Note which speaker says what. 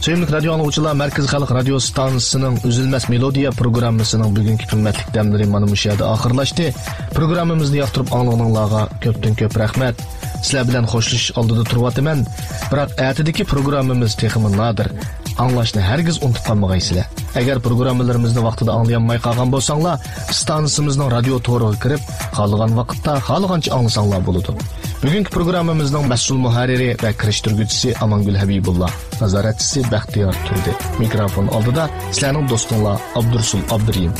Speaker 1: Sevimli radyo anlıqçılar, Merkez Xalq Radio Stansiyasının Üzülməz Melodiya programmasının bugünkü qimmatli dəmləri mana bu yerdə axırlaşdı. Proqramımızı yaxtırıb anlığınızlarga köpdən köp rəhmət. Sizlər bilan xoşluş aldıda turvatıman. Biroq ətidəki proqramımız texmi nadir. Anlaşını hərgiz unutub qalmağaysızlar. Əgər proqramlarımızı vaxtida anlayanmay qalğan bolsanglar, stansiyamızın radio toruğa kirib, xalığan vaqtda, xalığanca anlasanglar boludu. Bugünkü proqramımızın məsul muharriri və kirişdirgüçüsü Amangül Habibullah, nazaratçısı Bəxtiyar Turdi. Mikrofon aldıda sizlərinin dostunlar Abdursul Abduriyim.